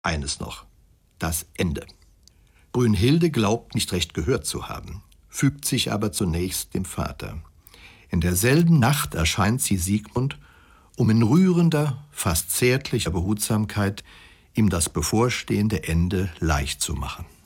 Eines noch: das Ende. Brünnhilde glaubt nicht recht gehört zu haben, fügt sich aber zunächst dem Vater. In derselben Nacht erscheint sie Siegmund, um in rührender, fast zärtlicher Behutsamkeit ihm das bevorstehende Ende leicht zu machen.